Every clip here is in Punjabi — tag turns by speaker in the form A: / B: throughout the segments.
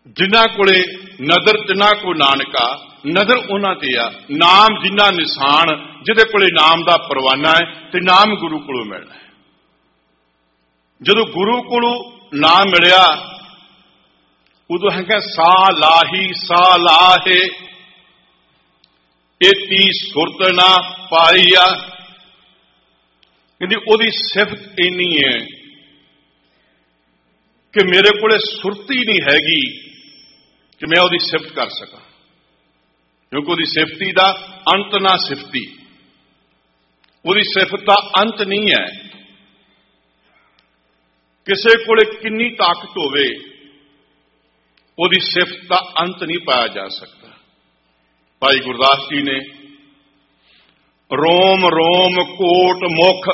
A: जिन्हां कोले नदर तिन्हां को नानका, नदर उन्हां ते आ, नाम जिन्हां निशान, जिहदे कोले नाम दा परवाना है ते नाम गुरु कोलों मिलना है। जदों गुरु कोलों नाम मिलिया उदों है सा लाही सा लाहे एती सुरत ना पाईया। कहती ओदी सिफत इन्नी है कि मेरे कोले सुरती नहीं हैगी कि मैं ओदी सिफत कर सका, क्योंकि ओदी सिफती दा अंत ना सिफती, ओदी सिफत दा अंत नहीं है। किसी कोले किन्नी ताकत होवे ओदी सिफत दा अंत नहीं पाया जा सकता। भाई गुरदास जी ने रोम रोम कोट मुख,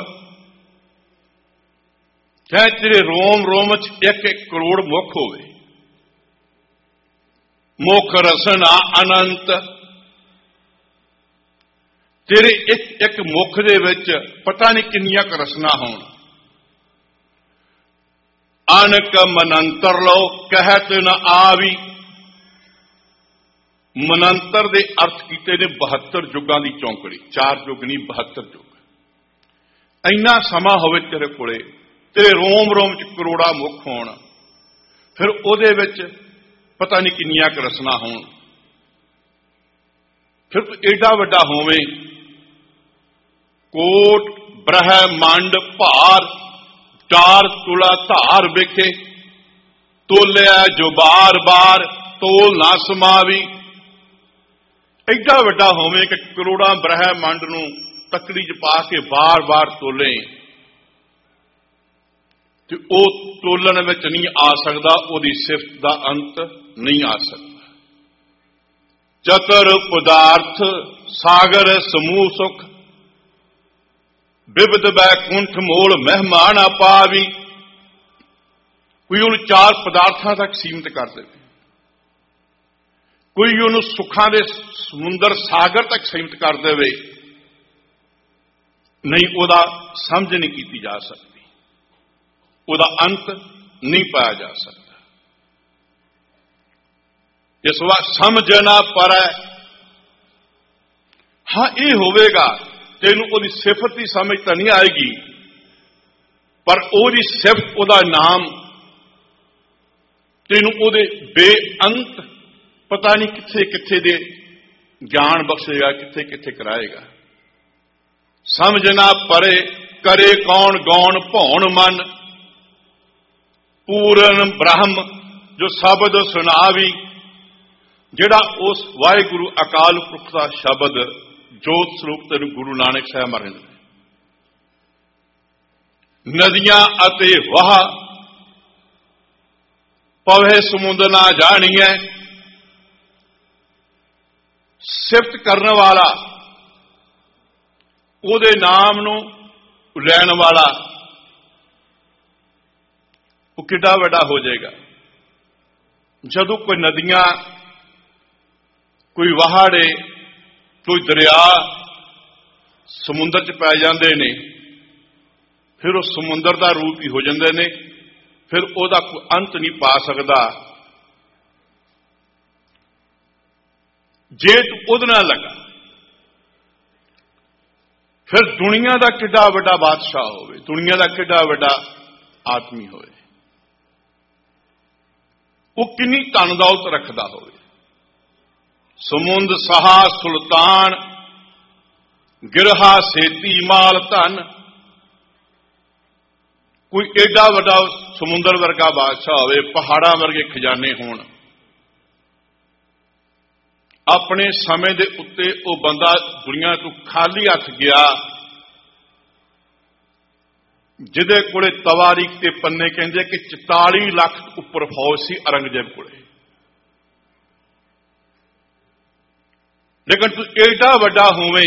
A: चाहे तेरे रोम रोम च एक एक करोड़ मुख होवे, मुख रसना अनंत, तेरे एक एक मुख दे विच पता नहीं किन्नियां क रसना होण। अनक मनंतर लो कहत न आवी, मनंतर दे अर्थ कीते ने 72 युगां दी चौंकड़ी, 4 युग नहीं 72 युग। इन्ना समा होवे तेरे कोले, तेरे रोम रोम च करोड़ा मुख होण, फिर ओदे विच पता नहीं किन्नियां क रसना होण, फिर तू एडा वड्डा होवे, कोट ब्रह्मंड भार, 4 तुला धार वेखे, तोलिया जो बार बार तोल ना समावी। एडा वड्डा होवे कि करोड़ा ब्रह्मंड नूं तकड़ी च पा के बार बार तोले, ते ओ तोलन विच नहीं आ सकदा, ओदी सिफत दा अंत नहीं आ सकता। चतर पदार्थ सागर समूह सुख, विविध बैकुंठ मोल मेहमान पावी। कोई उन्हें 4 पदार्थों तक सीमित कर दे, कोई उन्हें सुखां दे समुंदर सागर तक सीमित कर दे, नहीं ओदा समझ नहीं की जा सकती, ओदा अंत नहीं पाया जा सकता। इस बात समझना पर हाँ ये होवेगा, तेनू ओदी सिफत की समझ तो नहीं आएगी, पर ओदी सिफत ओदा नाम तेनू ओदे बेअंत पता नहीं किथे किथे दे ज्ञान बख्शेगा, किथे किथे कराएगा। समझना परे करे कौन गौण भौण मन, पूरन ब्रह्म जो शब्द सुनावी। जिहड़ा उस वाहिगुरु अकाल पुरख दा शब्द जोत स्वरूप तेन गुरु नानक साहब महाराज ने नदियां अते वाह पवे समुंदर ना जानिए, सिफत करने वाला ओदे नाम नूं लैण वाला वो किड्डा वड्डा हो जाएगा। जदों कोई नदियां, कोई वहाड़े, कोई दरिया समुंदर च पै जाते ने, फिर उस समुंदर का रूप ही हो जाते ने, फिर ओदा कोई अंत नहीं पा सकता। जे तू उहदे नाल लगा, फिर दुनिया का किड्डा वड्डा बादशाह होवे, दुनिया का किड्डा वड्डा आदमी होवे, वो किन्नी धन दौलत रखदा होवे, समुंद सहा सुल्तान गिरहा सेती माल धन, कोई एडा वड्डा समुंदर वर्गा बादशाह होवे, पहाड़ा वर्गे खजाने होण, अपने समय दे उत्ते वो बंदा दुनिया तो खाली हथ गया, जिहदे कोले तवारीख ते पन्ने कहंदे कि 44 लाख उपर फौज सी औरंगजेब कोले। लेकिन तू एडा वड्डा होवे,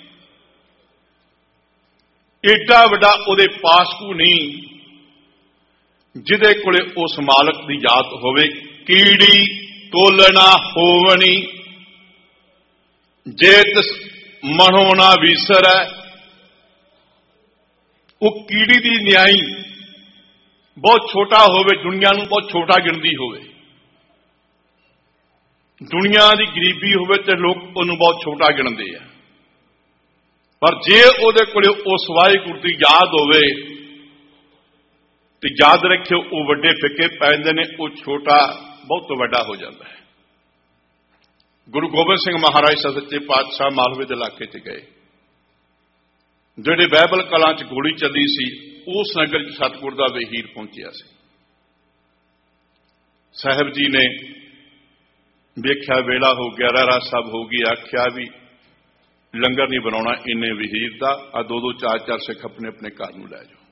A: एडा वड्डा उहदे पास को नहीं जिहदे कोले उस मालक दी याद होवे। कीड़ी तोलना होवनी जेत मनो ना विसर है, वो कीड़ी दी न्याई बहुत छोटा होवे, दुनिया नूं बहुत छोटा गिनदी होवे, ਦੁਨੀਆ ਦੀ ਗਰੀਬੀ ਹੋਵੇ ਤੇ ਲੋਕ ਉਹਨੂੰ ਬਹੁਤ ਛੋਟਾ ਗਿਣਦੇ ਆ, ਪਰ ਜੇ ਉਹਦੇ ਕੋਲੇ ਉਸ ਵਾਹਿਗੁਰੂ ਦੀ ਯਾਦ ਹੋਵੇ ਤੇ ਯਾਦ ਰੱਖਿਓ ਉਹ ਵੱਡੇ ਫਿੱਕੇ ਪੈ ਜਾਂਦੇ ਨੇ, ਉਹ ਛੋਟਾ ਬਹੁਤ ਵੱਡਾ ਹੋ ਜਾਂਦਾ ਹੈ। ਗੁਰੂ ਗੋਬਿੰਦ ਸਿੰਘ ਮਹਾਰਾਜ ਸੱਚੇ ਪਾਤਸ਼ਾਹ ਮਾਲਵੇ ਦੇ ਇਲਾਕੇ 'ਚ ਗਏ, ਜਿਹੜੇ ਬਾਈਬਲ ਕਲਾਂ 'ਚ ਗੋਲੀ ਚੱਲੀ ਸੀ ਉਸ ਨਗਰ 'ਚ ਸਤਿਗੁਰ ਦਾ ਵਹੀਰ ਪਹੁੰਚਿਆ ਸੀ। ਸਾਹਿਬ ਜੀ ਨੇ ਵੇਖਿਆ ਵੇਲਾ ਹੋ ਗਿਆ, ਰਹਿਰਾ ਸਭ ਹੋ ਗਈ, ਆਖਿਆ ਵੀ ਲੰਗਰ ਨਹੀਂ ਬਣਾਉਣਾ ਇੰਨੇ ਵਹੀਰ ਦਾ, ਆ 2-2 4-4 ਸਿੱਖ ਆਪਣੇ ਆਪਣੇ ਘਰ ਨੂੰ ਲੈ ਜਾਓ।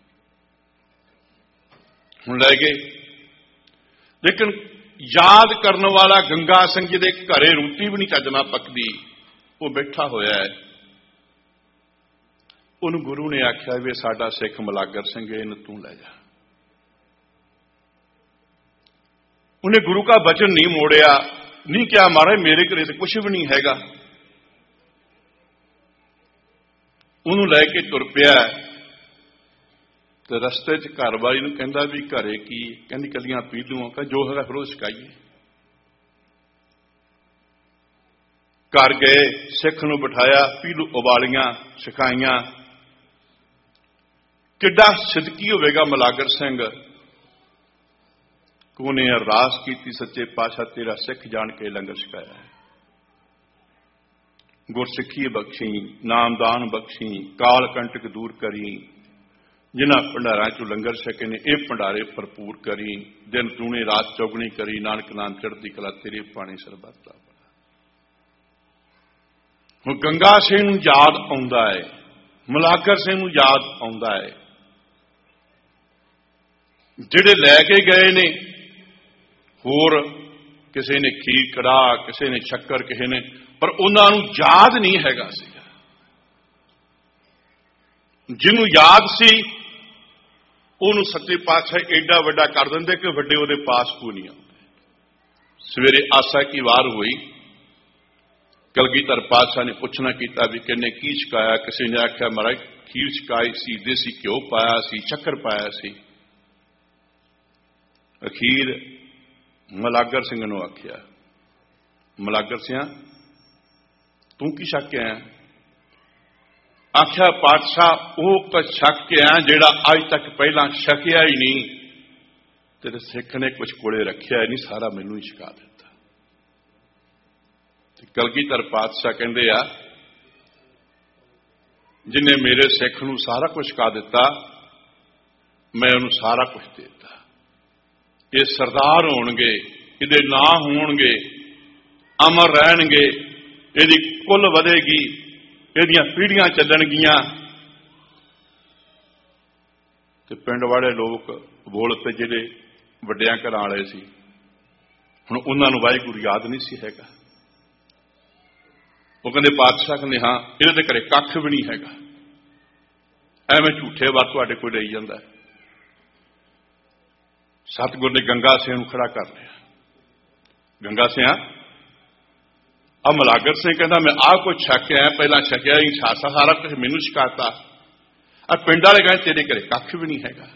A: ਹੁਣ ਲੈ ਗਏ, ਲੇਕਿਨ ਯਾਦ ਕਰਨ ਵਾਲਾ ਗੰਗਾ ਸਿੰਘ ਜਿਹਦੇ ਘਰੇ ਰੋਟੀ ਵੀ ਨਹੀਂ ਚੱਜ ਨਾਲ ਪੱਕਦੀ, ਉਹ ਬੈਠਾ ਹੋਇਆ ਹੈ। ਉਹਨੂੰ ਗੁਰੂ ਨੇ ਆਖਿਆ ਵੀ ਸਾਡਾ ਸਿੱਖ ਮਲਾਗਰ ਸਿੰਘ, ਇਹਨੂੰ ਤੂੰ ਲੈ ਜਾ। ਉਹਨੇ ਗੁਰੂ ਦਾ ਬਚਨ ਨਹੀਂ ਮੋੜਿਆ, ਨਹੀਂ ਕਿਹਾ ਮਹਾਰਾਜ ਮੇਰੇ ਘਰੇ ਤੇ ਕੁਛ ਵੀ ਨਹੀਂ ਹੈਗਾ। ਉਹਨੂੰ ਲੈ ਕੇ ਤੁਰ ਪਿਆ ਤੇ ਰਸਤੇ 'ਚ ਘਰ ਵਾਲੀ ਨੂੰ ਕਹਿੰਦਾ ਵੀ ਘਰੇ ਕੀ? ਕਹਿੰਦੀ ਕੱਲੀਆਂ ਪੀਲੂਆਂ, ਕਹ ਜੋ ਹੈਗਾ ਫਿਰ ਉਹ ਛਕਾਈਏ। ਘਰ ਗਏ, ਸਿੱਖ ਨੂੰ ਬਿਠਾਇਆ, ਪੀਲੂ ਉਬਾਲੀਆਂ, ਛਕਾਈਆਂ। ਕਿੱਡਾ ਸਿਦਕੀ ਹੋਵੇਗਾ ਮਲਾਗਰ ਸਿੰਘ, ਕੋਨੇ ਅਰਦਾਸ ਕੀਤੀ, ਸੱਚੇ ਪਾਤਸ਼ਾਹ ਤੇਰਾ ਸਿੱਖ ਜਾਣ ਕੇ ਲੰਗਰ ਛਕਾਇਆ ਹੈ, ਗੁਰਸਿੱਖੀ ਬਖਸ਼ੀ, ਨਾਮਦਾਨ ਬਖਸ਼ੀ, ਕਾਲ ਕੰਟਕ ਦੂਰ ਕਰੀ, ਜਿਨ੍ਹਾਂ ਭੰਡਾਰਾਂ ਚੋਂ ਲੰਗਰ ਛਕੇ ਨੇ ਇਹ ਭੰਡਾਰੇ ਭਰਪੂਰ ਕਰੀ, ਦਿਨ ਦੂਣੇ ਰਾਤ ਚੌਗਣੀ ਕਰੀ, ਨਾਨਕ ਨਾਮ ਚੜ੍ਹਦੀ ਕਲਾ ਤੇਰੇ ਪਾਣੀ ਸਰਬੱਤ ਦਾ। ਹੁਣ ਗੰਗਾ ਸਿੰਘ ਨੂੰ ਯਾਦ ਆਉਂਦਾ ਹੈ, ਮਲਾਗਰ ਸਿੰਘ ਨੂੰ ਯਾਦ ਆਉਂਦਾ ਹੈ, ਜਿਹੜੇ ਲੈ ਕੇ ਗਏ ਨੇ, ਹੋਰ ਕਿਸੇ ਨੇ ਖੀਰ ਕੜਾਹ, ਕਿਸੇ ਨੇ ਸ਼ੱਕਰ, ਕਿਸੇ ਨੇ, ਪਰ ਉਹਨਾਂ ਨੂੰ ਯਾਦ ਨਹੀਂ ਹੈਗਾ ਸੀਗਾ। ਜਿਹਨੂੰ ਯਾਦ ਸੀ ਉਹਨੂੰ ਸੱਚੇ ਪਾਤਸ਼ਾਹ ਐਡਾ ਵੱਡਾ ਕਰ ਦਿੰਦੇ ਕਿ ਵੱਡੇ ਉਹਦੇ ਪਾਸ ਕੋਈ ਨਹੀਂ ਆਉਂਦੇ। ਸਵੇਰੇ ਆਸਾ ਕੀ ਵਾਰ ਹੋਈ, ਕਲਗੀਧਰ ਪਾਤਸ਼ਾਹ ਨੇ ਪੁੱਛਣਾ ਕੀਤਾ ਵੀ ਕਿੰਨੇ ਕੀ ਛਕਾਇਆ? ਕਿਸੇ ਨੇ ਆਖਿਆ ਮਹਾਰਾਜ ਖੀਰ ਛਕਾਈ ਸੀ, ਦੇਸੀ ਘਿਓ ਪਾਇਆ ਸੀ, ਸ਼ੱਕਰ ਪਾਇਆ ਸੀ। ਅਖੀਰ ਮਲਾਗਰ ਸਿੰਘ ਨੂੰ ਆਖਿਆ, ਮਲਾਗਰ ਸਿਆ ਤੂੰ ਕੀ ਛਕ ਕੇ ਆਇਆ? ਆਖਿਆ ਪਾਤਸ਼ਾਹ ਉਹ ਤਾਂ ਛਕ ਕੇ ਆਇਆ ਜਿਹੜਾ ਅੱਜ ਤੱਕ ਪਹਿਲਾਂ ਛਕਿਆ ਹੀ ਨਹੀਂ, ਤੇਰੇ ਸਿੱਖ ਨੇ ਕੁਝ ਕੋਲੇ ਰੱਖਿਆ ਹੀ ਨਹੀਂ, ਸਾਰਾ ਮੈਨੂੰ ਹੀ ਛਕਾ ਦਿੱਤਾ। ਤੇ ਕਲਗੀਧਰ ਪਾਤਸ਼ਾਹ ਕਹਿੰਦੇ ਆ ਜਿਹਨੇ ਮੇਰੇ ਸਿੱਖ ਨੂੰ ਸਾਰਾ ਕੁਝ ਛਕਾ ਦਿੱਤਾ, ਮੈਂ ਉਹਨੂੰ ਸਾਰਾ ਕੁਝ ਦੇ ਦਿੱਤਾ। ਇਹ ਸਰਦਾਰ ਹੋਣਗੇ, ਇਹਦੇ ਨਾਂ ਹੋਣਗੇ, ਅਮਰ ਰਹਿਣਗੇ, ਇਹਦੀ ਕੁੱਲ ਵਧੇਗੀ, ਇਹਦੀਆਂ ਪੀੜ੍ਹੀਆਂ ਚੱਲਣਗੀਆਂ। ਤੇ ਪਿੰਡ ਵਾਲੇ ਲੋਕ ਬੋਲ ਪਏ ਜਿਹੜੇ ਵੱਡਿਆਂ ਘਰਾਂ ਵਾਲੇ ਸੀ, ਹੁਣ ਉਹਨਾਂ ਨੂੰ ਵਾਹਿਗੁਰੂ ਯਾਦ ਨਹੀਂ ਸੀ ਹੈਗਾ। ਉਹ ਕਹਿੰਦੇ ਪਾਤਸ਼ਾਹ ਕਹਿੰਦੇ ਹਾਂ ਇਹਦੇ ਤੇ ਘਰੇ ਕੱਖ ਵੀ ਨਹੀਂ ਹੈਗਾ, ਐਵੇਂ ਝੂਠੇ ਵਾਰ ਤੁਹਾਡੇ ਕੋਲ ਲਈ ਜਾਂਦਾ। ਸਤਿਗੁਰ ਨੇ ਗੰਗਾ ਸਿੰਘ ਨੂੰ ਖੜਾ ਕਰ ਲਿਆ, ਗੰਗਾ ਸਿੰਘ ਆ ਮਲਾਗਰ ਸਿੰਘ ਕਹਿੰਦਾ ਮੈਂ ਆਹ ਕੁਝ ਛਕ ਆਇਆ, ਪਹਿਲਾਂ ਛਕਿਆ ਹੀ ਸਾਰਾ ਕੁਝ ਮੈਨੂੰ ਛਕਾਤਾ। ਆ ਪਿੰਡ ਵਾਲੇ ਕਹਿੰਦੇ ਤੇਰੇ ਘਰੇ ਕੱਖ ਵੀ ਨਹੀਂ ਹੈਗਾ।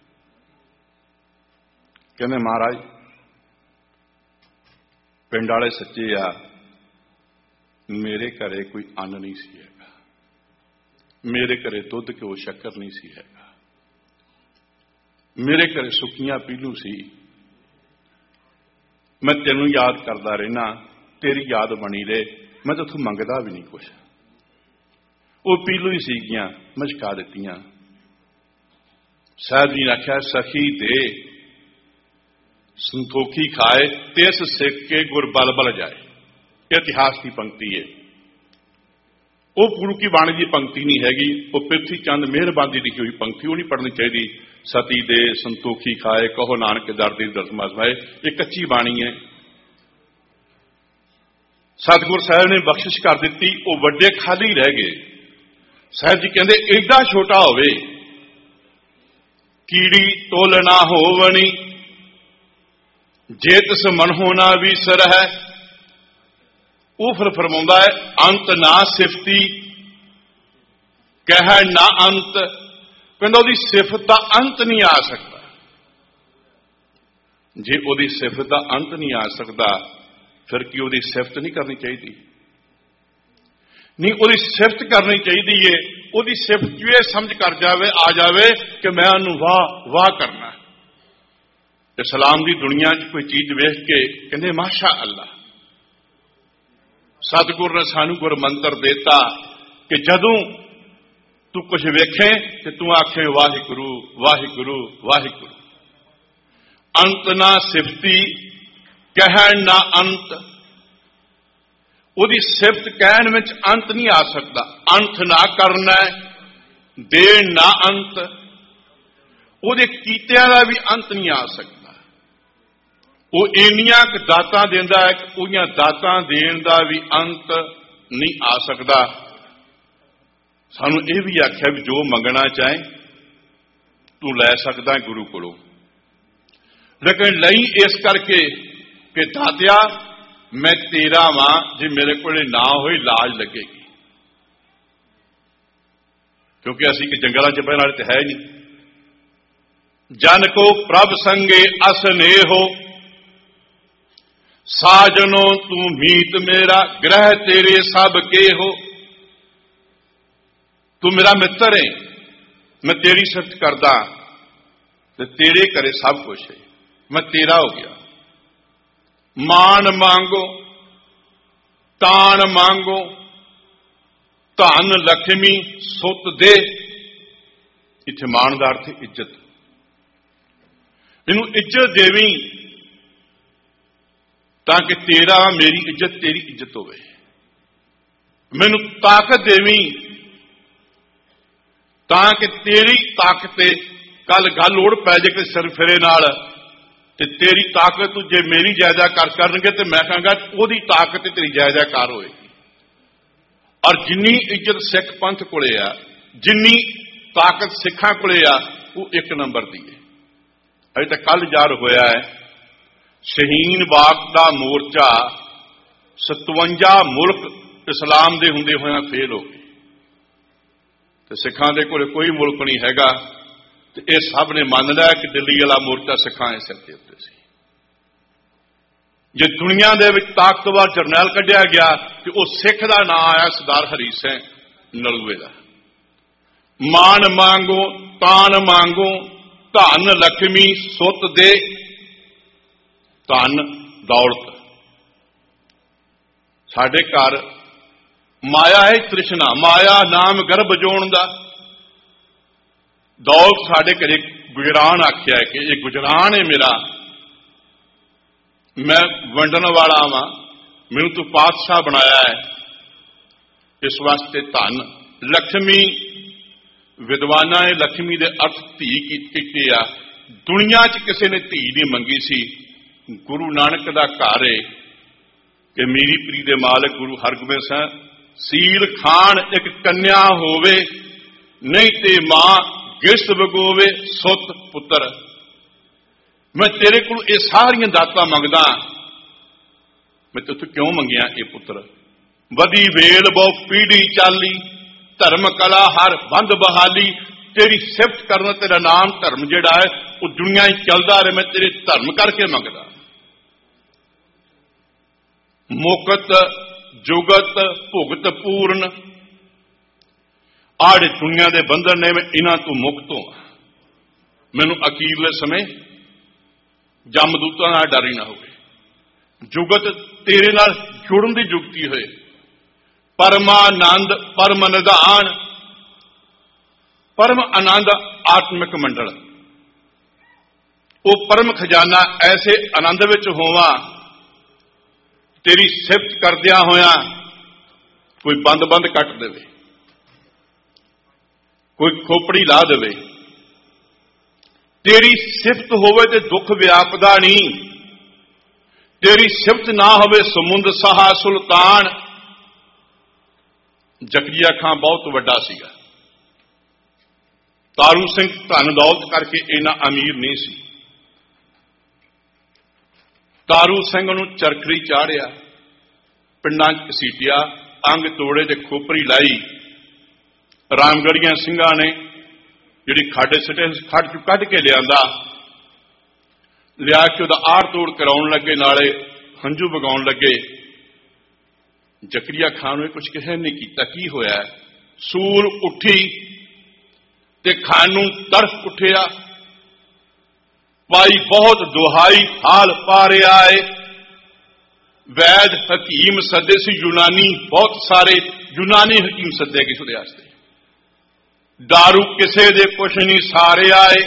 A: ਕਹਿੰਦੇ ਮਹਾਰਾਜ ਪਿੰਡ ਵਾਲੇ ਸੱਚੇ ਆ, ਮੇਰੇ ਘਰੇ ਕੋਈ ਅੰਨ ਨਹੀਂ ਸੀ ਹੈਗਾ, ਮੇਰੇ ਘਰੇ ਦੁੱਧ ਘਿਓ ਸ਼ੱਕਰ ਨਹੀਂ ਸੀ ਹੈਗਾ, ਮੇਰੇ ਘਰੇ ਸੁੱਕੀਆਂ ਪੀਲੂ ਸੀ। ਮੈਂ ਤੈਨੂੰ ਯਾਦ ਕਰਦਾ ਰਹਿਣਾ, ਤੇਰੀ ਯਾਦ ਬਣੀ ਰਹੇ, ਮੈਂ ਤੈਥੋਂ ਮੰਗਦਾ ਵੀ ਨਹੀਂ ਕੁਛ। ਉਹ ਪੀਲੂ ਹੀ ਸੀਗੀਆਂ, ਮੈਂ ਛਕਾ ਦਿੱਤੀਆਂ। ਸਾਹਿਬ ਜੀ ਨੇ ਆਖਿਆ ਸਖੀ ਦੇ ਸੰਤੋਖੀ ਖਾਏ, ਤਿਸ ਸਿੱਖ ਕੇ ਗੁਰ ਬਲ ਬਲ ਜਾਏ। ਇਹ ਇਤਿਹਾਸ ਦੀ ਪੰਕਤੀ ਹੈ, ਉਹ ਗੁਰੂ ਕੀ ਬਾਣੀ ਦੀ ਪੰਕਤੀ ਨਹੀਂ ਹੈਗੀ, ਉਹ ਪ੍ਰਿਥੀ ਚੰਦ ਮਿਹਰਬਾਨ ਦੀ ਲਿਖੀ ਹੋਈ ਪੰਕਤੀ, ਉਹ ਨਹੀਂ ਪੜ੍ਹਨੀ ਚਾਹੀਦੀ। ਸਤੀ ਦੇ ਸੰਤੋਖੀ ਖਾਏ, ਕਹੋ ਨਾਨਕ ਦਰਦੀ ਦਰਦ ਮਜ਼ਮਾਏ, ਇਹ ਕੱਚੀ ਬਾਣੀ ਹੈ। ਸਤਿਗੁਰ ਸਾਹਿਬ ਨੇ ਬਖਸ਼ਿਸ਼ ਕਰ ਦਿੱਤੀ, ਉਹ ਵੱਡੇ ਖਾਲੀ ਰਹਿ ਗਏ। ਸਾਹਿਬ ਜੀ ਕਹਿੰਦੇ ਏਡਾ ਛੋਟਾ ਹੋਵੇ, ਕੀੜੀ ਤੋਲ ਨਾ ਹੋਵਣੀ, ਜੇ ਤਿਸ ਮਨ ਹੋਣਾ ਵੀ ਸਰ ਹੈ। ਉਹ ਫਿਰ ਫਰਮਾਉਂਦਾ ਹੈ ਅੰਤ ਨਾ ਸਿਫਤੀ ਕਹਿ ਨਾ ਅੰਤ, ਕਹਿੰਦਾ ਉਹਦੀ ਸਿਫਤ ਦਾ ਅੰਤ ਨਹੀਂ ਆ ਸਕਦਾ। ਜੇ ਉਹਦੀ ਸਿਫਤ ਦਾ ਅੰਤ ਨਹੀਂ ਆ ਸਕਦਾ फिर की ਉਹਦੀ ਸਿਫਤ नहीं करनी चाहिए? नहीं, ਉਹਦੀ ਸਿਫਤ करनी चाहिए है। ਉਹਦੀ ਸਿਫਤ ਇਹ ਸਮਝ कर जावे आ जावे कि मैं ਉਹਨੂੰ वाह वाह करना। इस्लाम की दुनिया च कोई चीज वेख के कहते माशा अल्लाह। सतगुर ने सानू गुर मंत्र देता कि जदों तू कुछ वेखे तो तू आखे वाहिगुरु वाहिगुरु वाहिगुरु। अंत ना सिफती कहन ना अंत। ਉਹਦੀ ਸਿਫਤ ਕਹਿਣ ਵਿੱਚ अंत नहीं आ सकता। अंत ना करना देन ना अंत। ਉਹਦੇ ਕੀਤਿਆਂ ਦਾ भी अंत नहीं आ सकता। ਉਹ ਇੰਨੀਆਂ ਕੁ ਦਾਤਾਂ ਦਿੰਦਾ ਹੈ ਕਿ ਉਹਦੀਆਂ ਦਾਤਾਂ ਦੇਣ ਦਾ ਵੀ ਅੰਤ नहीं आ सकता। ਸਾਨੂੰ ਇਹ ਵੀ ਆਖਿਆ ਵੀ ਜੋ ਮੰਗਣਾ ਚਾਹੇ ਤੂੰ ਲੈ ਸਕਦਾ ਗੁਰੂ ਕੋਲੋਂ, ਲੇਕਿਨ ਲਈ ਇਸ ਕਰਕੇ ਕਿ ਦਾਤਿਆ मैं तेरा वां, जे मेरे को ना होई लाज लगेगी। क्योंकि असी कि जंगलों च बहने वाले तो है नहीं। जन को प्रभ संगे असनेहो साजनो तू मीत मेरा ग्रह तेरे सब के हो। तू मेरा मित्र है, मैं तेरी सिफत करदा ते तेरे करे सब कुछ है, मैं तेरा हो गया। मान मांगो तान मांगो धन लक्ष्मी सुत दे। इत्थे मान दा अर्थ इज्जत। मैनू इज्जत देवी ताकि तेरा मेरी इज्जत तेरी इज्जत होवे। मैनू ताकत देवी ताकि तेरी ताकत कल गल उड़ पै जाए कि सिर फिरे नाल ते तेरी ताकत जे मेरी जायजाकार करनगे तो मैं कहूँगा ओदी ताकत तेरी जायजाकार होएगी। और जिन्नी इज्जत सिख पंथ कोले आ, जिन्नी ताकत सिखा कोले आ, वो एक नंबर दी है। अजे तक कल जार होया है शहीन बाग का मोर्चा 57 मुल्क इस्लाम दे हुंदे होया फेल हो गए। तो सिखां दे कोले कोई मुल्क नहीं हैगा। तो यह सब ने मान लिया कि दिल्ली वाला मोर्चा सिखां दे सिर के उत्ते सी। जे दुनिया दे विच ताकतवर जरनैल कढ़िया गया कि वह सिख का नाम आया सरदार हरी सिंह नलूए का। मान मांगो तान मांगो धन लक्ष्मी सुत दे। धन दौलत साडे घर माया है तृष्णा, माया नाम गर्भ जोण दा। दौलत साडे घरे गुजरान आख्या है कि ये गुजरान है मेरा, मैं वंडन वाला वां, मैनू तू पातशाह बनाया है। इस वास्ते धन लक्ष्मी विद्वाना ने लक्ष्मी दे अर्थ धी कीते आ। दुनिया च किसी ने धी नहीं मंगी सी। गुरु नानक दा घर है कि मीरी पीरी दे मालिक गुरु हरगोबिंद सिंह सील खान एक कन्या होवे, नहीं ते मां गिरस्त बगोवे सुत पुत्र। मैं तेरे को ये सारियां दातां मंगदा, मैं तुझे क्यों मंगिया ये पुत्र। वधी वेल बहु पीढ़ी चाली धर्म कला हर बंद बहाली। तेरी सिफत करना तेरा नाम धर्म जिहड़ा है वो दुनिया चलता रहे, मैं तेरे धर्म करके मंगदा। मुकत जुगत भुगत पूर्ण आड़े दुनिया के बंधन ने मैं इन्हां तो मुक्त हो। मैनू अखीरले समय जमदूतां दा डर ही ना होवे। जुगत तेरे नाल जुड़न की जुगती होए। परमानंद परम निधान परम आनंद आत्मिक मंडल। वो परम खजाना ऐसे आनंद विच होवां तेरी सिफत करदियां होया कोई बंद बंद कट देवे, कोई खोपड़ी ला देवे। तेरी सिफत होवे ते दुख व्यापदा नहीं। तेरी सिफत ना होवे समुंद सहा सुल्तान। जकरिया खां बहुत वड्डा सीगा। तारू सिंह धन दौलत करके इन्ना अमीर नहीं सी। तारू सिंह नूं चरखड़ी चाढ़िया, पिंडां च घसीटिया, अंग तोड़े ते खोपरी लाई। रामगढ़िया सिंघां ने जिहड़ी खाडे सिटे खड़ कढ़ के लिया के आड़ तोड़ कराउण लगे, नाले ਹੰਝੂ ਵਗਾਉਣ ਲੱਗੇ। ਜ਼ਕਰੀਆ ਖਾਨ ਨੂੰ ਕੁਝ ਕਿਸੇ ਨਹੀਂ ਕੀਤਾ। ਕੀ ਹੋਇਆ? ਸੂਰ ਉੱਠੀ ਤੇ ਖਾਨ ਨੂੰ ਤਰਸ ਉੱਠਿਆ। ਭਾਈ ਬਹੁਤ ਦੁਹਾਈ ਹਾਲ ਪਾ ਰਿਹਾ ਏ। ਵੈਦ ਹਕੀਮ ਸੱਦੇ ਸੀ, ਯੂਨਾਨੀ ਬਹੁਤ ਸਾਰੇ ਯੂਨਾਨੀ ਹਕੀਮ ਸੱਦੇ ਕਿਸੇ ਦੇ ਵਾਸਤੇ। ਦਾਰੂ ਕਿਸੇ ਦੇ ਕੁਛ ਨਹੀਂ ਸਾਰਿਆ ਏ।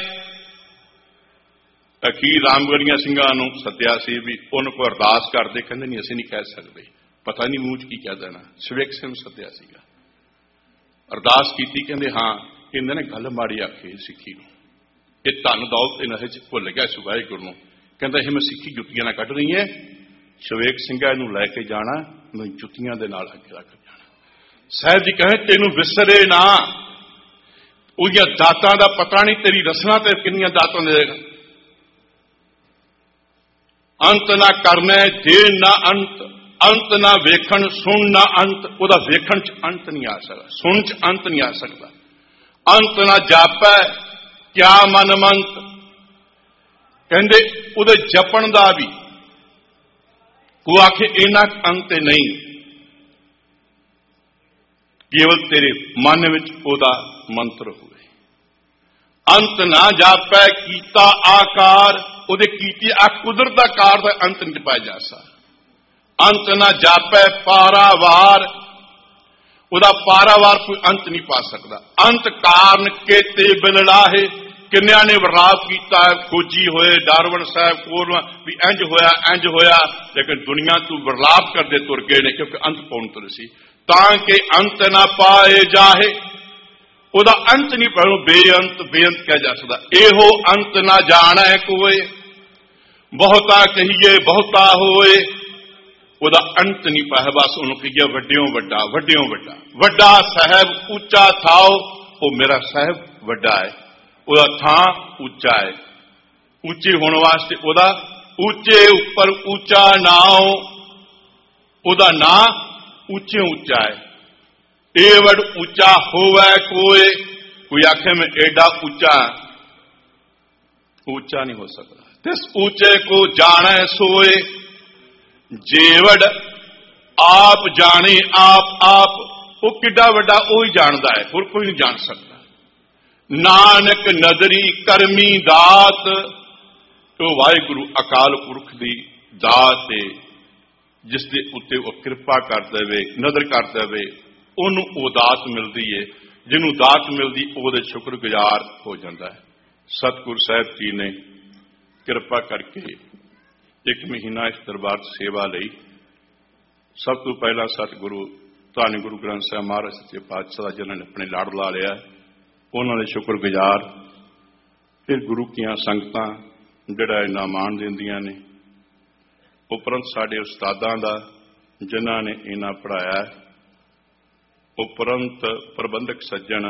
A: ਅਖੀਰ ਰਾਮਗੜੀਆਂ ਸਿੰਘਾਂ ਨੂੰ ਸੱਦਿਆ ਸੀ ਵੀ ਉਹਨੂੰ ਕੋਈ ਅਰਦਾਸ ਕਰਦੇ। ਕਹਿੰਦੇ ਨਹੀਂ, ਅਸੀਂ ਨਹੀਂ ਕਹਿ ਸਕਦੇ, ਪਤਾ ਨਹੀਂ ਮੂੰਹ 'ਚ ਕੀ ਕਹਿ ਦੇਣਾ। ਸਵੇਕ ਸਿੰਘ ਸੱਦਿਆ ਸੀਗਾ, ਅਰਦਾਸ ਕੀਤੀ। ਕਹਿੰਦੇ ਹਾਂ, ਇਹਨਾਂ ਨੇ ਗੱਲ ਮਾੜੀ ਆਖੀ ਸਿੱਖੀ ਨੂੰ, ਇਹ ਧਨ ਦੌਲਤ ਇਹਨਾਂ 'ਚ ਭੁੱਲ ਗਿਆ ਸੀ ਵਾਹਿਗੁਰੂ ਨੂੰ। ਕਹਿੰਦਾ ਇਹ ਮੈਂ ਸਿੱਖੀ ਜੁੱਤੀਆਂ ਨਾਲ ਕੱਢ ਰਹੀ ਹੈ। ਸਵੇਕ ਸਿੰਘਾਂ ਨੂੰ ਲੈ ਕੇ ਜਾਣਾ, ਮੈਨੂੰ ਜੁੱਤੀਆਂ ਦੇ ਨਾਲ ਅੱਗੇ ਰੱਖ ਜਾਣਾ। ਸਾਹਿਬ ਜੀ ਕਹਿੰਦੇ ਤੈਨੂੰ ਵਿਸਰੇ ਨਾ, ਉਹਦੀਆਂ ਦਾਤਾਂ ਦਾ ਪਤਾ ਨਹੀਂ, ਤੇਰੀ ਰਸਨਾ ਤੇ ਕਿੰਨੀਆਂ ਦਾਤਾਂ ਦੇਗਾ। ਅੰਤ ਨਾ ਕਰਨਾ ਦੇਣ ਨਾ ਅੰਤ, ਅੰਤ ਨਾ ਵੇਖਣ ਸੁਣ ਨਾ ਅੰਤ। ਉਹਦਾ ਵੇਖਣ 'ਚ ਅੰਤ ਨਹੀਂ ਆ ਸਕਦਾ, ਸੁਣ 'ਚ ਅੰਤ ਨਹੀਂ ਆ ਸਕਦਾ। ਅੰਤ ਨਾ ਜਾਪੈ ਕਿਆ ਮਨ ਮੰਤ। ਕਹਿੰਦੇ ਉਹਦੇ ਜਪਣ ਦਾ ਵੀ ਉਹ ਆਖੇ ਇੰਨਾ ਅੰਤ ਨਹੀਂ, ਕੇਵਲ ਤੇਰੇ ਮਨ ਵਿੱਚ ਉਹਦਾ ਮੰਤਰ ਹੋਵੇ। ਅੰਤ ਨਾ ਜਾਪੈ ਕੀਤਾ ਆਕਾਰ, ਉਹਦੇ ਕੀਤੀ ਆ ਕੁਦਰਤ ਦਾ ਕਾਰ ਦਾ ਅੰਤ ਨਹੀਂ ਪਾਇਆ ਜਾ ਸਕਦਾ। ਅੰਤ ਨਾ ਜਾਪੈ ਪਾਰਾਵਾਰ, ਉਹਦਾ ਪਾਰਾਵਾਰ ਕੋਈ ਅੰਤ ਨਹੀਂ ਪਾ ਸਕਦਾ। ਅੰਤ ਕਾਰਨ ਕੇਤੇ ਬਿਲੜਾਹੇ, ਕਿੰਨਿਆਂ ਨੇ ਵਿਰਲਾਪ ਕੀਤਾ, ਖੋਜੀ ਹੋਏ ਡਾਰਵਨ ਸਾਹਿਬ ਕੋਲ ਵੀ ਇੰਜ ਹੋਇਆ ਇੰਜ ਹੋਇਆ, ਲੇਕਿਨ ਦੁਨੀਆ ਤੋਂ ਵਿਰਲਾਪ ਕਰਦੇ ਤੁਰ ਗਏ ਨੇ, ਕਿਉਂਕਿ ਅੰਤ ਪਾਉਣ ਤੁਰ ਸੀ। ਤਾਂ ਕਿ ਅੰਤ ਨਾ ਪਾਏ ਜਾਹੇ, ਉਹਦਾ ਅੰਤ ਨਹੀਂ ਪਾਉ, ਬੇਅੰਤ ਬੇਅੰਤ ਕਹਿ ਜਾ ਸਕਦਾ। ਇਹੋ ਅੰਤ ਨਾ ਜਾਣੈ ਕੋਏ, ਬਹੁਤਾ ਕਹੀਏ ਬਹੁਤਾ ਹੋਏ, ਉਹਦਾ ਅੰਤ ਨਹੀਂ ਪਾਇਆ। ਬਸ ਉਹਨੂੰ ਕਹੀਏ ਵੱਡਿਓਂ ਵੱਡਾ, ਵੱਡਿਓਂ ਵੱਡਾ। ਵੱਡਾ ਸਾਹਿਬ ਉੱਚਾ ਥਾਓ, ਉਹ ਮੇਰਾ ਸਾਹਿਬ ਵੱਡਾ ਹੈ, ਉਹਦਾ ਥਾਂ ਉੱਚਾ ਹੈ। ਉੱਚੇ ਹੋਣ ਵਾਸਤੇ ਉਹਦਾ ਉੱਚੇ ਉੱਪਰ ਉੱਚਾ ਨਾਉ, ਉਹਦਾ ਨਾਂ ਉੱਚੇ ਉੱਚਾ ਹੈ। ਇਹ ਵਡ ਉੱਚਾ ਹੋਵੇ ਕੋਏ, ਕੋਈ ਆਖੇ ਮੈਂ ਐਡਾ ਉੱਚਾ, ਉੱਚਾ ਨਹੀਂ ਹੋ ਸਕਦਾ। ਤਿਸ ਉੱਚੇ ਕੋ ਜਾਣੈ ਸੋਏ, ਜੇਵੜ ਆਪ ਜਾਣੇ ਆਪ ਆਪ, ਉਹ ਕਿੱਡਾ ਵੱਡਾ ਉਹ ਹੀ ਜਾਣਦਾ ਹੈ, ਹੋਰ ਕੋਈ ਨਹੀਂ ਜਾਣ ਸਕਦਾ। ਨਾਨਕ ਨਦਰੀ ਕਰਮੀ ਦਾਤ, ਉਹ ਵਾਹਿਗੁਰੂ ਅਕਾਲ ਪੁਰਖ ਦੀ ਦਾਤ ਹੈ, ਜਿਸ ਦੇ ਉੱਤੇ ਉਹ ਕਿਰਪਾ ਕਰ ਦੇਵੇ, ਨਦਰ ਕਰ ਦੇਵੇ, ਉਹਨੂੰ ਉਹ ਦਾਤ ਮਿਲਦੀ ਹੈ। ਜਿਹਨੂੰ ਦਾਤ ਮਿਲਦੀ ਉਹਦੇ ਸ਼ੁਕਰਗੁਜ਼ਾਰ ਹੋ ਜਾਂਦਾ ਹੈ। ਸਤਿਗੁਰ ਸਾਹਿਬ ਜੀ ਨੇ ਕਿਰਪਾ ਕਰਕੇ 1 ਮਹੀਨਾ ਇਸ ਦਰਬਾਰ 'ਚ ਸੇਵਾ ਲਈ। ਸਭ ਤੋਂ ਪਹਿਲਾਂ ਸਤਿਗੁਰੂ ਧੰਨ ਗੁਰੂ ਗ੍ਰੰਥ ਸਾਹਿਬ ਮਹਾਰਾਜ ਸੱਚੇ ਪਾਤਸ਼ਾਹ ਦਾ ਜਿਨ੍ਹਾਂ ਨੇ ਆਪਣੇ ਲੜ ਲਾ ਲਿਆ, ਉਹਨਾਂ ਦੇ ਸ਼ੁਕਰਗੁਜ਼ਾਰ। ਫਿਰ ਗੁਰੂ ਦੀਆਂ ਸੰਗਤਾਂ ਜਿਹੜਾ ਇੰਨਾ ਮਾਣ ਦਿੰਦੀਆਂ ਨੇ, ਉਪਰੰਤ ਸਾਡੇ ਉਸਤਾਦਾਂ ਦਾ ਜਿਨ੍ਹਾਂ ਨੇ ਇਹਨਾਂ ਪੜ੍ਹਾਇਆ, ਉਪਰੰਤ ਪ੍ਰਬੰਧਕ ਸੱਜਣ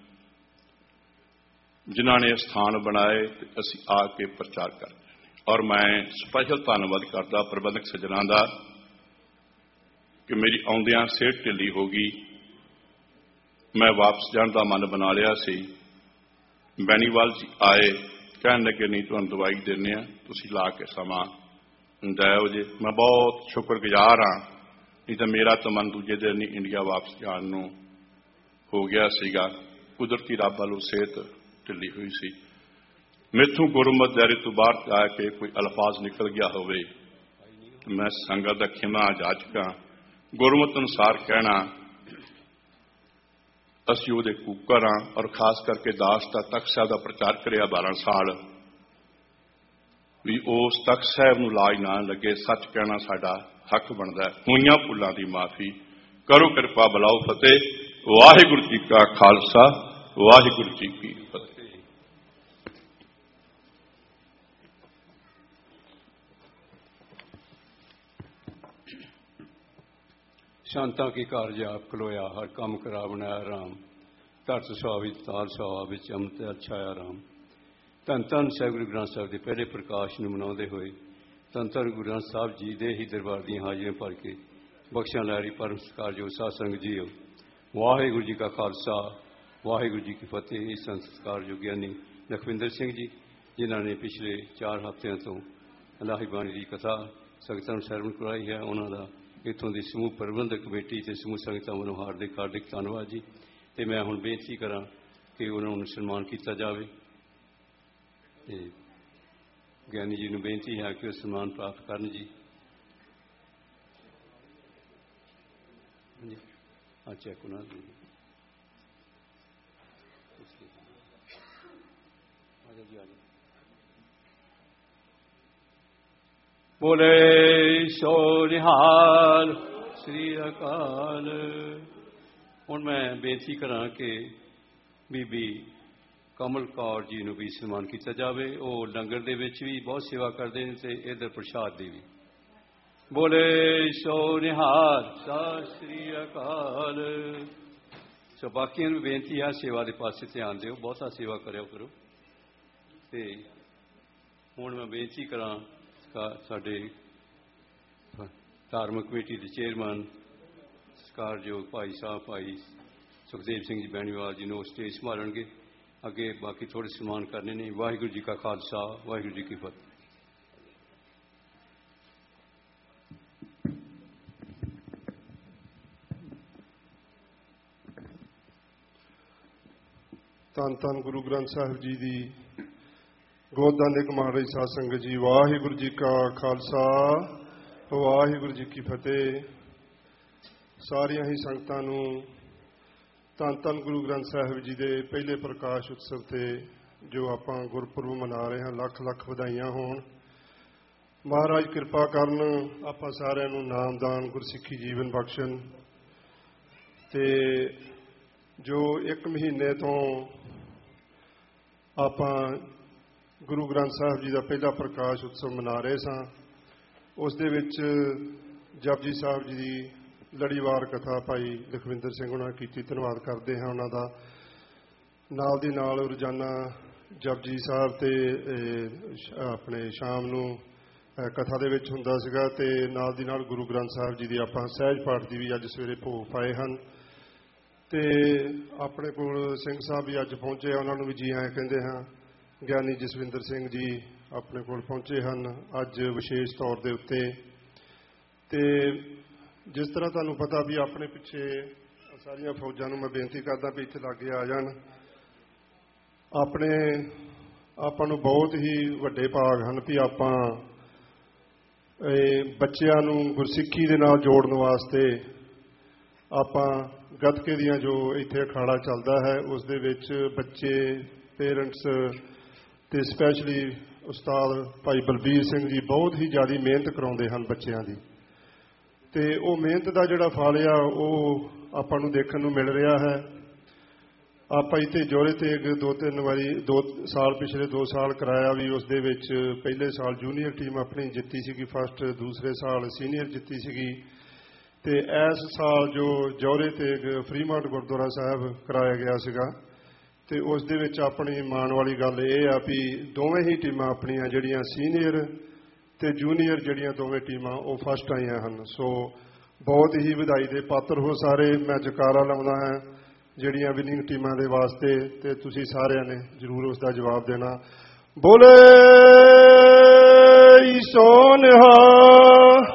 A: ਜਿਨ੍ਹਾਂ ਨੇ ਸਥਾਨ ਬਣਾਏ ਤੇ ਅਸੀਂ ਆ ਕੇ ਪ੍ਰਚਾਰ ਕਰਦੇ ਹਾਂ। ਔਰ ਮੈਂ ਸਪੈਸ਼ਲ ਧੰਨਵਾਦ ਕਰਦਾ ਪ੍ਰਬੰਧਕ ਸੱਜਣਾਂ ਦਾ ਕਿ ਮੇਰੀ ਆਉਂਦਿਆਂ ਸਿਹਤ ਢਿੱਲੀ ਹੋ ਗਈ। ਮੈਂ ਵਾਪਸ ਜਾਣ ਦਾ ਮਨ ਬਣਾ ਲਿਆ ਸੀ। ਬੈਨੀਵਾਲ ਜੀ ਆਏ, ਕਹਿਣ ਲੱਗੇ ਨਹੀਂ ਤੁਹਾਨੂੰ ਦਵਾਈ ਦਿੰਦੇ ਹਾਂ, ਤੁਸੀਂ ਲਾ ਕੇ ਸਮਾਂ ਦਿਓ ਜੇ। ਮੈਂ ਬਹੁਤ ਸ਼ੁਕਰਗੁਜ਼ਾਰ ਹਾਂ, ਨਹੀਂ ਤਾਂ ਮੇਰਾ ਤਾਂ ਮਨ ਦੂਜੇ ਦਿਨ ਹੀ ਇੰਡੀਆ ਵਾਪਸ ਜਾਣ ਨੂੰ ਹੋ ਗਿਆ ਸੀਗਾ। ਕੁਦਰਤੀ ਰੱਬ ਵੱਲੋਂ ਸਿਹਤ ਢਿੱਲੀ ਹੋਈ ਸੀ। ਮੈਥੋਂ ਗੁਰਮਤਿ ਦਾਇਰੇ ਤੋਂ ਬਾਹਰ ਜਾ ਕੇ ਕੋਈ ਅਲਫਾਜ਼ ਨਿਕਲ ਗਿਆ ਹੋਵੇ, ਮੈਂ ਸੰਗਤ ਦਾ ਖਿਮਾ ਜਾਚਕਾਂ। ਗੁਰਮਤਿ ਅਨੁਸਾਰ ਕਹਿਣਾ ਅਸੀਂ ਉਹਦੇ ਕੂਕਰ ਹਾਂ। ਔਰ ਖਾਸ ਕਰਕੇ ਦਾਸ ਦਾ ਤਖ਼ਤ ਸਾਹਿਬ ਦਾ ਪ੍ਰਚਾਰ ਕਰਿਆ 12 ਸਾਲ, ਵੀ ਉਸ ਤਖ਼ਤ ਸਾਹਿਬ ਨੂੰ ਲਾਜ ਨਾ ਲੱਗੇ, ਸੱਚ ਕਹਿਣਾ ਸਾਡਾ ਹੱਕ ਬਣਦਾ ਹੈ। ਹੋਈਆਂ ਭੁੱਲਾਂ ਦੀ ਮਾਫੀ ਕਰੋ, ਕਿਰਪਾ ਬਲਾਓ ਫਤਿਹ। ਵਾਹਿਗੁਰੂ ਜੀ ਕਾ ਖਾਲਸਾ, ਵਾਹਿਗੁਰੂ ਜੀ ਕੀ ਫਤਿਹ।
B: ਸ਼ਾਂਤਾਂ ਕੀ ਕਾਰਜ ਆਪ ਖਲੋਇਆ, ਹਰ ਕੰਮ ਕਰਾ ਬਣਾਇਆ ਰਾਮ। ਧਰਤ ਸੁਹਾਵੀ ਤਾਲ ਸੁਹਾਵਾ ਵਿੱਚ ਅੰਮ੍ਰਿਤ ਛਾਇਆ ਰਾਮ। ਧੰਨ ਧੰਨ ਸਾਹਿਬ ਗੁਰੂ ਗ੍ਰੰਥ ਸਾਹਿਬ ਦੇ ਪਹਿਲੇ ਪ੍ਰਕਾਸ਼ ਨੂੰ ਮਨਾਉਂਦੇ ਹੋਏ ਧੰਨ ਧੰਨ ਗੁਰੂ ਗ੍ਰੰਥ ਸਾਹਿਬ ਜੀ ਦੇ ਹੀ ਦਰਬਾਰ ਦੀਆਂ ਹਾਜ਼ਰੀਆਂ ਭਰ ਕੇ ਬਖਸ਼ਾਂ ਲਹਿਰੀ ਪਰਮ ਸਤਿਕਾਰਯੋਗ ਸਾਧ ਸੰਗਤ ਜੀਓ, ਵਾਹਿਗੁਰੂ ਜੀ ਕਾ ਖਾਲਸਾ, ਵਾਹਿਗੁਰੂ ਜੀ ਕੀ ਫਤਿਹ। ਇਸ ਸੰਸਕਾਰਯੋਗ ਗਿਆਨੀ ਲਖਵਿੰਦਰ ਸਿੰਘ ਜੀ, ਜਿਨ੍ਹਾਂ ਨੇ ਪਿਛਲੇ 4 ਹਫ਼ਤਿਆਂ ਤੋਂ ਇਲਾਹੀ ਬਾਣੀ ਦੀ ਕਥਾ ਸੰਗਤਾਂ ਨੂੰ ਸਰਵਣ ਕਰਵਾਈ ਹੈ। ਉਹਨਾਂ ਦਾ ਇੱਥੋਂ ਦੀ ਸਮੂਹ ਪ੍ਰਬੰਧਕ ਕਮੇਟੀ ਅਤੇ ਸਮੂਹ ਸੰਗਤਾਂ ਵੱਲੋਂ ਹਾਰਦਿਕ ਧੰਨਵਾਦ ਜੀ। ਅਤੇ ਮੈਂ ਹੁਣ ਬੇਨਤੀ ਕਰਾਂ ਕਿ ਉਹਨਾਂ ਨੂੰ ਸਨਮਾਨ ਕੀਤਾ ਜਾਵੇ ਅਤੇ ਗਿਆਨੀ ਜੀ ਨੂੰ ਬੇਨਤੀ ਹੈ ਕਿ ਉਹ ਸਨਮਾਨ ਪ੍ਰਾਪਤ ਕਰਨ ਜੀ। ਚੈੱਕ ਉਹਨਾਂ ਦੀ ਬੋਲੇ ਸੋ ਨਿਹਾਲ ਸ੍ਰੀ ਅਕਾਲ। ਹੁਣ ਮੈਂ ਬੇਨਤੀ ਕਰਾਂ ਕਿ ਬੀਬੀ ਕਮਲ ਕੌਰ ਜੀ ਨੂੰ ਵੀ ਸਨਮਾਨ ਕੀਤਾ ਜਾਵੇ। ਉਹ ਲੰਗਰ ਦੇ ਵਿੱਚ ਵੀ ਬਹੁਤ ਸੇਵਾ ਕਰਦੇ ਨੇ ਅਤੇ ਇੱਧਰ ਪ੍ਰਸ਼ਾਦ ਦੀ ਵੀ। ਬੋਲੇ ਸੋ ਨਿਹਾਲ ਸਤਿ ਸ੍ਰੀ ਅਕਾਲ। ਸੋ ਬਾਕੀਆਂ ਨੂੰ ਬੇਨਤੀ ਹੈ ਸੇਵਾ ਦੇ ਪਾਸੇ ਧਿਆਨ ਦਿਓ, ਬਹੁਤਾ ਸੇਵਾ ਕਰਿਆ ਕਰੋ। ਅਤੇ ਹੁਣ ਮੈਂ ਬੇਨਤੀ ਕਰਾਂ ਸਾਡੇ ਧਾਰਮਿਕ ਕਮੇਟੀ ਦੇ ਚੇਅਰਮੈਨ ਸਤਿਕਾਰਯੋਗ ਭਾਈ ਸਾਹਿਬ ਭਾਈ ਸੁਖਦੇਵ ਸਿੰਘ ਜੀ ਬੈਣੀਵਾਲ ਜੀ ਨੂੰ ਸਟੇਜ ਸੰਭਾਲਣਗੇ। ਅੱਗੇ ਬਾਕੀ ਥੋੜ੍ਹੇ ਸਨਮਾਨ ਕਰਨੇ ਨੇ। ਵਾਹਿਗੁਰੂ ਜੀ ਕਾ ਖਾਲਸਾ, ਵਾਹਿਗੁਰੂ ਜੀ ਕੀ ਫਤਿਹ।
C: ਧੰਨ ਧੰਨ ਗੁਰੂ ਗ੍ਰੰਥ ਸਾਹਿਬ ਜੀ ਦੀ ਗੋਦਾਂ ਦੇ ਕਮਾਲ ਰਹੀ ਸਾਧ ਸੰਗਤ ਜੀ, ਵਾਹਿਗੁਰੂ ਜੀ ਕਾ ਖਾਲਸਾ, ਵਾਹਿਗੁਰੂ ਜੀ ਕੀ ਫਤਿਹ। ਸਾਰੀਆਂ ਹੀ ਸੰਗਤਾਂ ਨੂੰ ਧੰਨ ਧੰਨ ਗੁਰੂ ਗ੍ਰੰਥ ਸਾਹਿਬ ਜੀ ਦੇ ਪਹਿਲੇ ਪ੍ਰਕਾਸ਼ ਉਤਸਵ 'ਤੇ ਜੋ ਆਪਾਂ ਗੁਰਪੁਰਬ ਮਨਾ ਰਹੇ ਹਾਂ, ਲੱਖ ਲੱਖ ਵਧਾਈਆਂ ਹੋਣ। ਮਹਾਰਾਜ ਕਿਰਪਾ ਕਰਨ, ਆਪਾਂ ਸਾਰਿਆਂ ਨੂੰ ਨਾਮਦਾਨ ਗੁਰਸਿੱਖੀ ਜੀਵਨ ਬਖਸ਼ਣ। ਅਤੇ ਜੋ 1 ਮਹੀਨੇ ਤੋਂ ਆਪਾਂ ਗੁਰੂ ਗ੍ਰੰਥ ਸਾਹਿਬ ਜੀ ਦਾ ਪਹਿਲਾ ਪ੍ਰਕਾਸ਼ ਉਤਸਵ ਮਨਾ ਰਹੇ ਸਾਂ, ਉਸ ਦੇ ਵਿੱਚ ਜਪਜੀ ਸਾਹਿਬ ਜੀ ਦੀ ਲੜੀਵਾਰ ਕਥਾ ਭਾਈ ਲਖਵਿੰਦਰ ਸਿੰਘ ਉਹਨਾਂ ਕੀਤੀ। ਧੰਨਵਾਦ ਕਰਦੇ ਹਾਂ ਉਹਨਾਂ ਦਾ। ਨਾਲ ਦੀ ਨਾਲ ਰੋਜ਼ਾਨਾ ਜਪਜੀ ਸਾਹਿਬ ਤੇ ਆਪਣੇ ਸ਼ਾਮ ਨੂੰ ਕਥਾ ਦੇ ਵਿੱਚ ਹੁੰਦਾ ਸੀਗਾ, ਅਤੇ ਨਾਲ ਦੀ ਨਾਲ ਗੁਰੂ ਗ੍ਰੰਥ ਸਾਹਿਬ ਜੀ ਦੀ ਆਪਾਂ ਸਹਿਜ ਪਾਠ ਦੀ ਵੀ ਅੱਜ ਸਵੇਰੇ ਭੋਗ ਪਾਏ ਹਨ। ਅਤੇ ਆਪਣੇ ਕੋਲ ਸਿੰਘ ਸਾਹਿਬ ਵੀ ਅੱਜ ਪਹੁੰਚੇ, ਉਹਨਾਂ ਨੂੰ ਵੀ ਜੀ ਆਇਆਂ ਕਹਿੰਦੇ ਹਾਂ। ਗਿਆਨੀ ਜਸਵਿੰਦਰ ਸਿੰਘ ਜੀ ਆਪਣੇ ਕੋਲ ਪਹੁੰਚੇ ਹਨ ਅੱਜ ਵਿਸ਼ੇਸ਼ ਤੌਰ ਦੇ ਉੱਤੇ। ਅਤੇ ਜਿਸ ਤਰ੍ਹਾਂ ਤੁਹਾਨੂੰ ਪਤਾ ਵੀ ਆਪਣੇ ਪਿੱਛੇ ਸਾਰੀਆਂ ਫੌਜਾਂ ਨੂੰ ਮੈਂ ਬੇਨਤੀ ਕਰਦਾ ਵੀ ਇੱਥੇ ਲਾਗੇ ਆ ਜਾਣ। ਆਪਾਂ ਨੂੰ ਬਹੁਤ ਹੀ ਵੱਡੇ ਭਾਗ ਹਨ ਵੀ ਆਪਾਂ ਬੱਚਿਆਂ ਨੂੰ ਗੁਰਸਿੱਖੀ ਦੇ ਨਾਲ ਜੋੜਨ ਵਾਸਤੇ ਆਪਾਂ ਗੱਤਕੇ ਦੀਆਂ ਜੋ ਇੱਥੇ ਅਖਾੜਾ ਚੱਲਦਾ ਹੈ ਉਸ ਦੇ ਵਿੱਚ ਬੱਚੇ, ਪੇਰੈਂਟਸ ਅਤੇ ਸਪੈਸ਼ਲੀ ਉਸਤਾਦ ਭਾਈ ਬਲਬੀਰ ਸਿੰਘ ਜੀ ਬਹੁਤ ਹੀ ਜ਼ਿਆਦਾ ਮਿਹਨਤ ਕਰਾਉਂਦੇ ਹਨ ਬੱਚਿਆਂ ਦੀ। ਅਤੇ ਉਹ ਮਿਹਨਤ ਦਾ ਜਿਹੜਾ ਫਲ ਆ ਉਹ ਆਪਾਂ ਨੂੰ ਦੇਖਣ ਨੂੰ ਮਿਲ ਰਿਹਾ ਹੈ। ਆਪਾਂ ਇੱਥੇ ਜੋਰੇ ਤੇਗ 2-3 ਵਾਰੀ 2 ਸਾਲ ਪਿਛਲੇ 2 ਸਾਲ ਕਰਾਇਆ ਵੀ। ਉਸ ਦੇ ਵਿੱਚ ਪਹਿਲੇ ਸਾਲ ਜੂਨੀਅਰ ਟੀਮ ਆਪਣੀ ਜਿੱਤੀ ਸੀਗੀ ਫਸਟ, ਦੂਸਰੇ ਸਾਲ ਸੀਨੀਅਰ ਜਿੱਤੀ ਸੀਗੀ। ਅਤੇ ਇਸ ਸਾਲ ਜੋ ਜੋਰੇ ਤੇਗ ਫਰੀਮਾਰਟ ਗੁਰਦੁਆਰਾ ਸਾਹਿਬ ਕਰਾਇਆ ਗਿਆ ਸੀਗਾ, ਅਤੇ ਉਸ ਦੇ ਵਿੱਚ ਆਪਣੀ ਮਾਣ ਵਾਲੀ ਗੱਲ ਇਹ ਆ ਵੀ ਦੋਵੇਂ ਹੀ ਟੀਮਾਂ ਆਪਣੀਆਂ ਜਿਹੜੀਆਂ ਸੀਨੀਅਰ ਅਤੇ ਜੂਨੀਅਰ ਜਿਹੜੀਆਂ ਦੋਵੇਂ ਟੀਮਾਂ ਉਹ ਫਸਟ ਆਈਆਂ ਹਨ। ਸੋ ਬਹੁਤ ਹੀ ਵਧਾਈ ਦੇ ਪਾਤਰ ਹੋ ਸਾਰੇ। ਮੈਂ ਜਕਾਰਾ ਲਾਉਂਦਾ ਹਾਂ ਜਿਹੜੀਆਂ ਵਿਨਿੰਗ ਟੀਮਾਂ ਦੇ ਵਾਸਤੇ, ਅਤੇ ਤੁਸੀਂ ਸਾਰਿਆਂ ਨੇ ਜ਼ਰੂਰ ਉਸ ਦਾ ਜਵਾਬ ਦੇਣਾ। ਬੋਲੇ ਸੋ ਨਿਹਾਲ।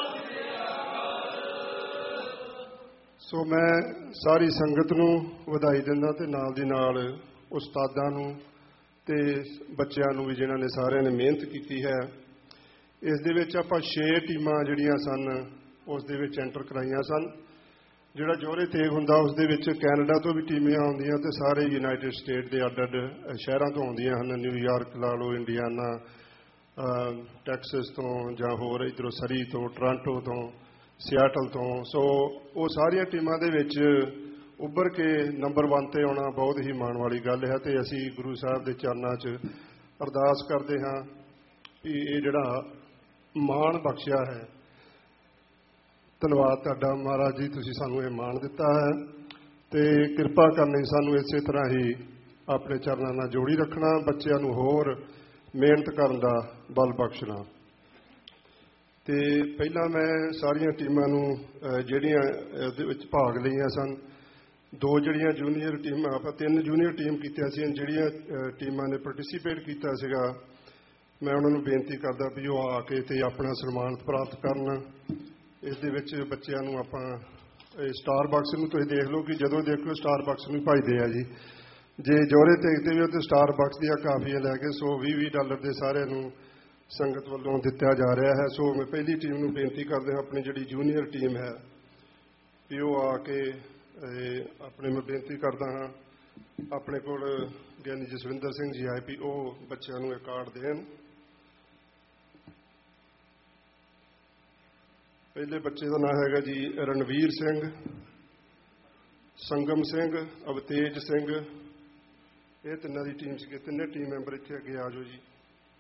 C: ਸੋ ਮੈਂ ਸਾਰੀ ਸੰਗਤ ਨੂੰ ਵਧਾਈ ਦਿੰਦਾ ਅਤੇ ਨਾਲ ਦੀ ਨਾਲ ਉਸਤਾਦਾਂ ਨੂੰ ਅਤੇ ਬੱਚਿਆਂ ਨੂੰ ਵੀ ਜਿਨ੍ਹਾਂ ਨੇ ਸਾਰਿਆਂ ਨੇ ਮਿਹਨਤ ਕੀਤੀ ਹੈ। ਇਸ ਦੇ ਵਿੱਚ ਆਪਾਂ 6 ਟੀਮਾਂ ਜਿਹੜੀਆਂ ਸਨ ਉਸ ਦੇ ਵਿੱਚ ਐਂਟਰ ਕਰਾਈਆਂ ਸਨ। ਜਿਹੜਾ ਜੋਰੇ ਤੇਗ ਹੁੰਦਾ ਉਸ ਦੇ ਵਿੱਚ ਕੈਨੇਡਾ ਤੋਂ ਵੀ ਟੀਮਾਂ ਆਉਂਦੀਆਂ ਅਤੇ ਸਾਰੇ ਯੂਨਾਈਟਿਡ ਸਟੇਟ ਦੇ ਅੱਡ ਅੱਡ ਸ਼ਹਿਰਾਂ ਤੋਂ ਆਉਂਦੀਆਂ ਹਨ। ਨਿਊਯਾਰਕ ਲਾ ਲਓ, ਇੰਡੀਆਨਾ, ਟੈਕਸਸ ਤੋਂ, ਜਾਂ ਹੋਰ ਇੱਧਰੋਂ ਸਰੀ ਤੋਂ, ਟੋਰਾਂਟੋ ਤੋਂ, ਸਿਆਟਲ ਤੋਂ। ਸੋ ਉਹ ਸਾਰੀਆਂ ਟੀਮਾਂ ਦੇ ਵਿੱਚ ਉੱਭਰ ਕੇ ਨੰਬਰ 1 'ਤੇ ਆਉਣਾ ਬਹੁਤ ਹੀ ਮਾਣ ਵਾਲੀ ਗੱਲ ਹੈ। ਅਤੇ ਅਸੀਂ ਗੁਰੂ ਸਾਹਿਬ ਦੇ ਚਰਨਾਂ 'ਚ ਅਰਦਾਸ ਕਰਦੇ ਹਾਂ ਕਿ ਇਹ ਜਿਹੜਾ ਮਾਣ ਬਖਸ਼ਿਆ ਹੈ, ਧੰਨਵਾਦ ਤੁਹਾਡਾ ਮਹਾਰਾਜ ਜੀ, ਤੁਸੀਂ ਸਾਨੂੰ ਇਹ ਮਾਣ ਦਿੱਤਾ ਹੈ ਅਤੇ ਕਿਰਪਾ ਕਰਨੀ ਸਾਨੂੰ ਇਸੇ ਤਰ੍ਹਾਂ ਹੀ ਆਪਣੇ ਚਰਨਾਂ ਨਾਲ ਜੋੜੀ ਰੱਖਣਾ, ਬੱਚਿਆਂ ਨੂੰ ਹੋਰ ਮਿਹਨਤ ਕਰਨ ਦਾ ਬਲ ਬਖਸ਼ਣਾ। ਅਤੇ ਪਹਿਲਾਂ ਮੈਂ ਸਾਰੀਆਂ ਟੀਮਾਂ ਨੂੰ ਜਿਹੜੀਆਂ ਇਹਦੇ ਵਿੱਚ ਭਾਗ ਲਈਆਂ ਸਨ, 2 ਜਿਹੜੀਆਂ ਜੂਨੀਅਰ ਟੀਮਾਂ, ਆਪਾਂ 3 ਜੂਨੀਅਰ ਟੀਮ ਕੀਤੀਆਂ ਸੀ। ਜਿਹੜੀਆਂ ਟੀਮਾਂ ਨੇ ਪਾਰਟੀਸੀਪੇਟ ਕੀਤਾ ਸੀਗਾ ਮੈਂ ਉਹਨਾਂ ਨੂੰ ਬੇਨਤੀ ਕਰਦਾ ਵੀ ਉਹ ਆ ਕੇ ਤੇ ਆਪਣਾ ਸਨਮਾਨਿਤ ਪ੍ਰਾਪਤ ਕਰਨ। ਇਸ ਦੇ ਵਿੱਚ ਬੱਚਿਆਂ ਨੂੰ ਆਪਾਂ ਸਟਾਰ ਬਕਸ ਨੂੰ ਤੁਸੀਂ ਦੇਖ ਲਓ ਕਿ ਜਦੋਂ ਦੇਖੋ ਸਟਾਰ ਬਕਸ ਨੂੰ ਭਜਦੇ ਆ ਜੀ। ਜੇ ਜੋਰੇ ਦੇਖਦੇ ਵੀ ਤੇ ਸਟਾਰ ਬਕਸ ਦੀਆਂ ਕਾਫੀਆਂ ਲੈ ਕੇ $120 ਦੇ ਸਾਰਿਆਂ ਨੂੰ ਸੰਗਤ ਵੱਲੋਂ ਦਿੱਤਾ ਜਾ ਰਿਹਾ ਹੈ। ਸੋ ਮੈਂ ਪਹਿਲੀ ਟੀਮ ਨੂੰ ਬੇਨਤੀ ਕਰਦੇ ਹਾਂ, ਆਪਣੀ ਜਿਹੜੀ ਜੂਨੀਅਰ ਟੀਮ ਹੈ ਵੀ ਉਹ ਆ ਕੇ ਆਪਣੇ ਮੈਂ ਬੇਨਤੀ ਕਰਦਾ ਹਾਂ ਆਪਣੇ ਕੋਲ ਗਿਆਨੀ ਜਸਵਿੰਦਰ ਸਿੰਘ ਜੀ ਆਏ ਵੀ ਉਹ ਬੱਚਿਆਂ ਨੂੰ ਇਹ ਕਾਰਡ ਦੇਣ। ਪਹਿਲੇ ਬੱਚੇ ਦਾ ਨਾਮ ਹੈਗਾ ਜੀ ਰਣਵੀਰ ਸਿੰਘ, ਸੰਗਮ ਸਿੰਘ, ਅਵਤੇਜ ਸਿੰਘ। ਇਹ ਤਿੰਨਾਂ ਦੀ ਟੀਮ ਸੀਗੀ। ਤਿੰਨੇ ਟੀਮ ਮੈਂਬਰ ਇੱਥੇ ਅੱਗੇ ਆ ਜਾਓ ਜੀ।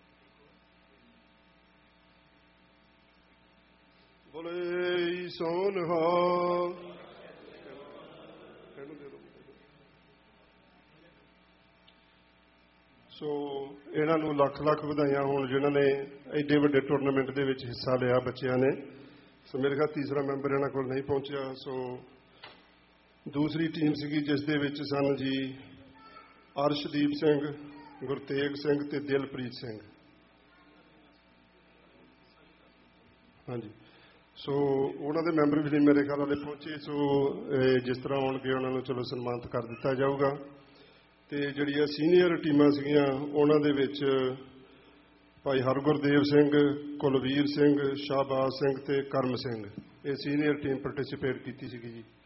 C: ਬੋਲੇ ਸੋਨਿਹਾਲ। ਸੋ ਇਹਨਾਂ ਨੂੰ ਲੱਖ ਲੱਖ ਵਧਾਈਆਂ ਹੋਣ ਜਿਨ੍ਹਾਂ ਨੇ ਐਡੇ ਵੱਡੇ ਟੂਰਨਾਮੈਂਟ ਦੇ ਵਿੱਚ ਹਿੱਸਾ ਲਿਆ ਬੱਚਿਆਂ ਨੇ। ਸੋ ਮੇਰੇ ਖਿਆਲ ਤੀਸਰਾ ਮੈਂਬਰ ਇਹਨਾਂ ਕੋਲ ਨਹੀਂ ਪਹੁੰਚਿਆ। ਸੋ ਦੂਸਰੀ ਟੀਮ ਸੀਗੀ ਜਿਸ ਦੇ ਵਿੱਚ ਸਨ ਜੀ ਅਰਸ਼ਦੀਪ ਸਿੰਘ, ਗੁਰਤੇਗ ਸਿੰਘ ਤੇ ਦਿਲਪ੍ਰੀਤ ਸਿੰਘ। ਹਾਂਜੀ, ਸੋ ਉਹਨਾਂ ਦੇ ਮੈਂਬਰ ਵੀ ਮੇਰੇ ਖਿਆਲ ਵਾਲੇ ਪਹੁੰਚੇ। ਸੋ ਜਿਸ ਤਰ੍ਹਾਂ ਆਉਣਗੇ ਉਹਨਾਂ ਨੂੰ ਚਲੋ ਸਨਮਾਨਿਤ ਕਰ ਦਿੱਤਾ ਜਾਊਗਾ। ਤੇ ਜਿਹੜੀਆਂ ਸੀਨੀਅਰ ਟੀਮਾਂ ਸੀਗੀਆਂ ਉਹਨਾਂ ਦੇ ਵਿੱਚ ਭਾਈ ਹਰਗੁਰਦੇਵ ਸਿੰਘ, ਕੁਲਵੀਰ ਸਿੰਘ, ਸ਼ਾਹਬਾਜ਼ ਸਿੰਘ ਤੇ ਕਰਮ ਸਿੰਘ, ਇਹ ਸੀਨੀਅਰ ਟੀਮ ਪਾਰਟਿਸਿਪੇਟ ਕੀਤੀ ਸੀਗੀ ਜੀ।